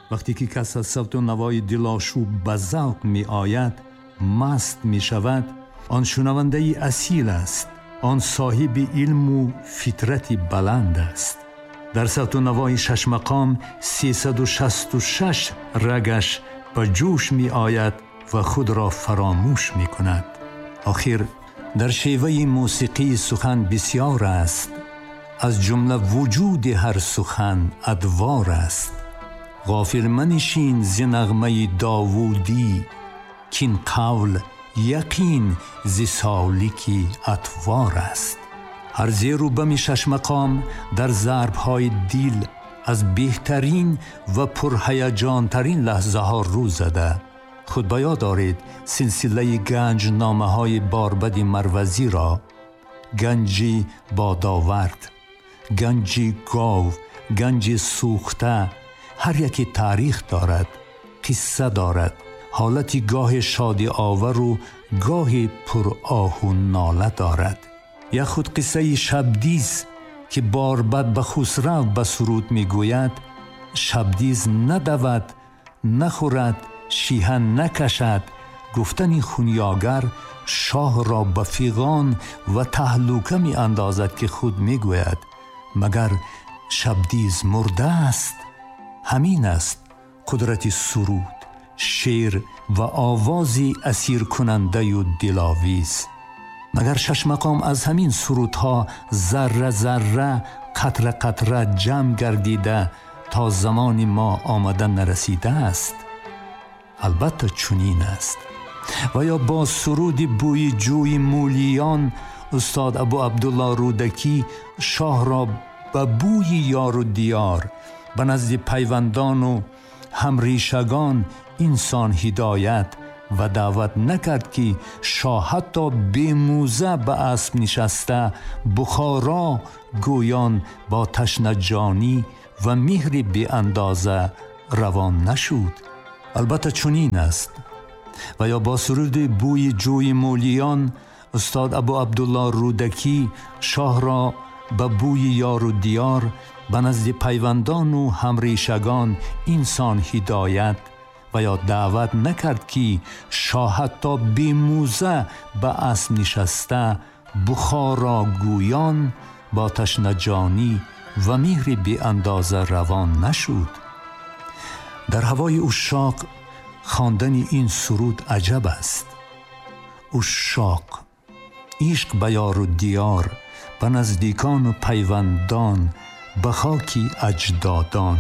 وقتی که کس از صوت و نوای دلاشوب به ذوق می آید، مست می شود، آن شنونده ای اصیل است، آن صاحب علم و فطرتی بلند است. در صوت و نوای شش مقام 366 رگش به جوش می آید و خود را فراموش می کند. آخر در شیوه موسیقی سخن بسیار است، از جمله وجود هر سخن ادوار است. غافل منشین ز نغمه داوودی، کین قول یقین ز سالکی اطوار است. هر زیر و بم شش مقام در ضرب‌های دل از بهترین و پرهیجان ترین لحظه ها رو زده. خود به یاد دارید سلسله گنج نامه های باربد مروزی را: گنجی بادآورد، گنجی گاو، گنجی سوخته. هر یکی تاریخ دارد، قصه دارد، حالتی گاه شادی آور و گاه پر آه و ناله دارد. یا خود قصه شبدیز که باربد به خسرو به سرود می گوید: شبدیز ندود، نخورد، شیهن نکشد. گفتن خونیاگر شاه را به فیغان و تهلوکه می اندازد که خود می گوید: مگر شبدیز مرده است؟ همین است قدرت سرود، شعر و آوازی اسیر کننده و دلاویز. مگر شش مقام از همین سرودها ذره ذره، قطره قطره جمع گردیده تا زمان ما آمدن نرسیده است؟ البته چنین است. و یا با سرود بوی جوی مولیان، استاد ابو عبدالله رودکی شاه را به بوی یار و دیار، به نزد پیوندان و همریشگان انسان هدایت و دعوت نکرد که شاه حتی بیموزه به اسب نشسته بخارا گویان با تشنه جانی و مهر بی اندازه روان نشود؟ البته چنین است. و یا با سرود بوی جوی مولیان، استاد ابو عبدالله رودکی شاه را به بوی یار و دیار، به نزد پیوندان و همریشگان انسان هدایت و یا دعوت نکرد که شاه حتی بیموزه به اسب نشسته بخارا گویان با تشنه جانی و مهر بی اندازه روان نشود؟ در هوای عشاق خواندن این سرود عجب است. عشاق، عشق به یار و دیار، به نزدیکان و پیوندان، به خاکی اجدادان.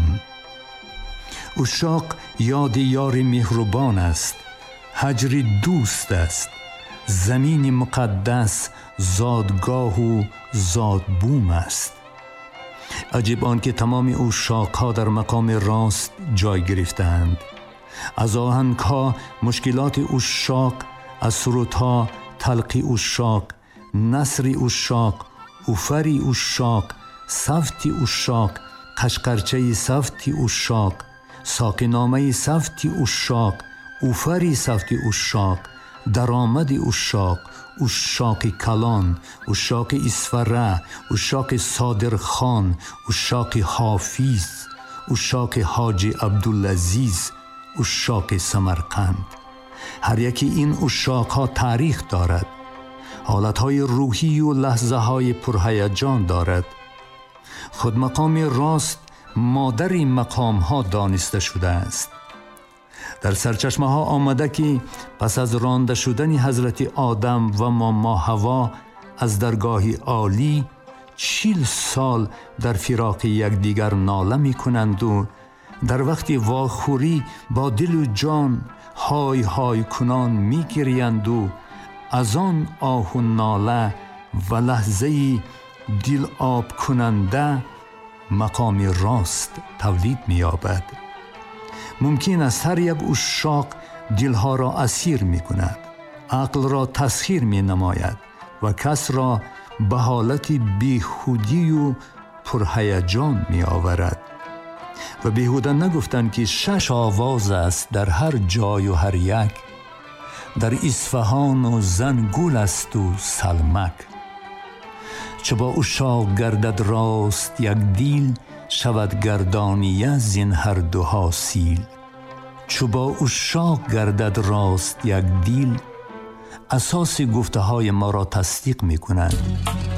عشاق یاد یار مهربان است، هجر دوست است، زمین مقدس زادگاه و زادبوم است. عجب آن که تمام عشاق‌ها در مقام راست جای گرفتند. از آهنگ‌ها مشکلات عشاق، از سرودها تلقی عشاق، نثر عشاق، اوفر عشاق، صفت عشاق، قشقرچه صفت عشاق، ساقینامه صفت عشاق، اوفر صفت عشاق، درآمد عشاق، عشاق کلان، عشاق اسفره، عشاق صادرخان، عشاق حافظ، عشاق حاجی عبدالعزیز، عشاق سمرقند. هر یکی این عشاق‌ها تاریخ دارد، حالت‌های روحی و لحظه‌های پرهیجان دارد. خود مقام راست مادر این مقام‌ها دانسته شده است. در سرچشمه ها آمده که پس از رانده شدن حضرت آدم و ماما حوا از درگاه عالی 40 سال در فراق یکدیگر ناله می کنند و در وقت واخوری با دل و جان های های کنان می گریند و از آن آه و ناله و لحظه دل آب کننده مقام راست تولید می یابد. ممکن است هر یک عشاق دلها را اسیر می کند، عقل را تسخیر می نماید و کس را به حالت بیخودی و پرهیجان می آورد. و بیهوده نگفتند که 6 آواز است در هر جای و هر یک، در اصفهان و زنگول است و سلمک. چه با عشاق گردد راست یک دیل، شود گردانیه زین هر دو حاصیل. چو با عشاق گردد راست یک دیل، اساس گفته های ما را تصدیق می کنند.